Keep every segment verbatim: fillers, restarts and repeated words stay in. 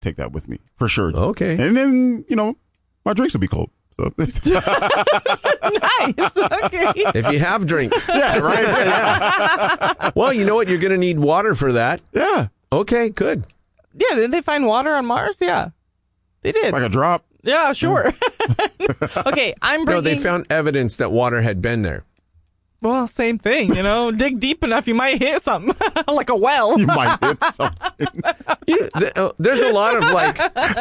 take that with me for sure. Okay. And then, you know, my drinks will be cold. So. Nice. Okay. If you have drinks. Yeah, right. Yeah. Well, you know what? You're going to need water for that. Yeah. Okay, good. Yeah, didn't they find water on Mars? Yeah, they did. Like a drop. Yeah, sure. Okay, I'm bringing... No, they found evidence that water had been there. Well, same thing, you know. Dig deep enough, you might hit something, like a well. You might hit something. You, th- uh, there's a lot of like,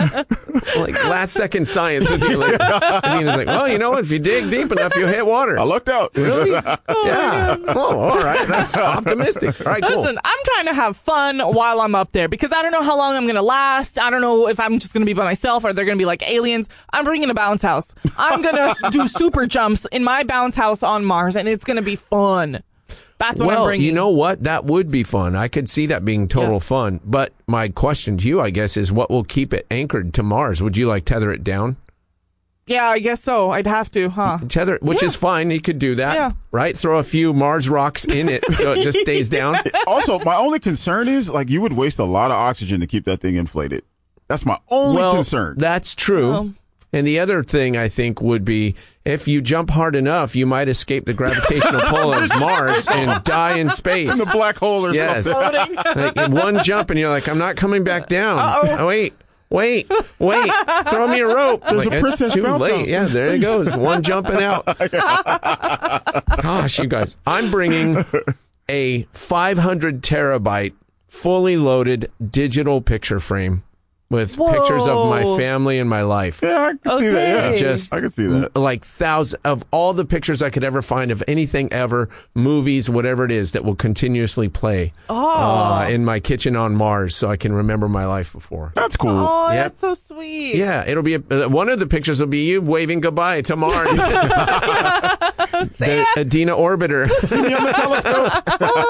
like last second science. With you. Like, I mean, it's like, well, you know, if you dig deep enough, you hit water. I lucked out. Really? Oh, yeah. Oh, all right. That's optimistic. All right, cool. Listen, I'm trying to have fun while I'm up there because I don't know how long I'm going to last. I don't know if I'm just going to be by myself or they're going to be like aliens. I'm bringing a bounce house. I'm going to do super jumps in my bounce house on Mars, and it's going to be fun. That's what well, I'm bringing. you know what? That would be fun. I could see that being total Yeah. fun. But my question to you, I guess, is what will keep it anchored to Mars? Would you like tether it down? Yeah, I guess so. I'd have to, huh? Tether, which Yeah. is fine. You could do that, Yeah. right? Throw a few Mars rocks in it so it just stays down. Also, my only concern is like you would waste a lot of oxygen to keep that thing inflated. That's my only well, concern. That's true. Well. And the other thing I think would be if you jump hard enough, you might escape the gravitational pull of Mars and die in space. In the black hole or Yes. something. Like in one jump and you're like, I'm not coming back down. Uh-oh. Oh, wait, wait, wait. Throw me a rope. There's Like, a it's princess too bounce late. house. Yeah, there it goes. One jumping out. Gosh, you guys. I'm bringing a five hundred terabyte fully loaded digital picture frame with Whoa. pictures of my family and my life. Yeah, I can see that. Yeah. Okay. Just I can see that. like thousands of all the pictures I could ever find of anything ever, movies, whatever it is that will continuously play Oh. uh, in my kitchen on Mars so I can remember my life before. That's cool. Oh, Yep. that's so sweet. Yeah, it'll be a, uh, one of the pictures will be you waving goodbye to Mars. The Adina orbiter. See me on the telescope.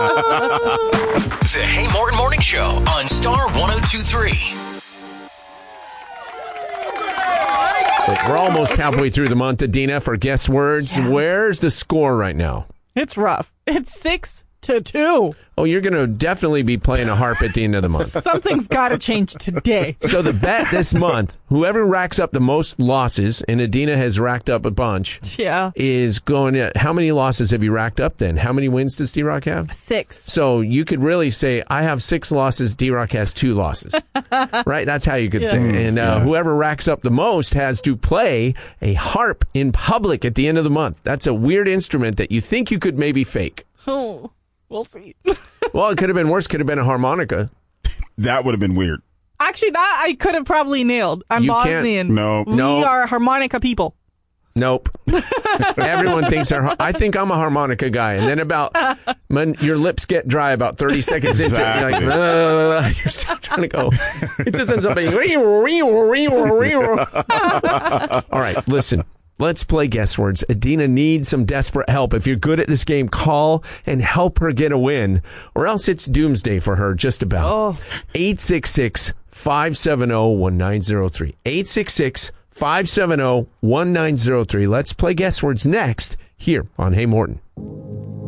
The Hey Morton Morning Show on Star one oh two three. Look, we're almost halfway through the month, Adina, for guess words. Yeah. Where's the score right now? It's rough. It's six to two. Oh, you're going to definitely be playing a harp at the end of the month. Something's got to change today. So the bet this month, whoever racks up the most losses, and Adina has racked up a bunch, Yeah. is going to, how many losses have you racked up then? How many wins does D-Rock have? Six. So you could really say, I have six losses, D-Rock has two losses. Right? That's how you could Yeah. say it. And uh, Yeah. whoever racks up the most has to play a harp in public at the end of the month. That's a weird instrument that you think you could maybe fake. Oh, we'll see. Well, it could have been worse. Could have been a harmonica. That would have been weird. Actually, that I could have probably nailed. I'm You can't- Bosnian. No. We No. are harmonica people. Nope. Everyone thinks they're. I think I'm a harmonica guy, and then about when your lips get dry, about thirty seconds into it, you're like, Exactly. "Uh," you're still trying to go. It just ends up being. All right, listen. Let's play guess words. Adina needs some desperate help. If you're good at this game, call and help her get a win, or else it's doomsday for her. Just about. Oh. eight six six, five seven zero, one nine zero three. eight six six, five seven zero, one nine zero three. Let's play guess words next here on Hey Morton.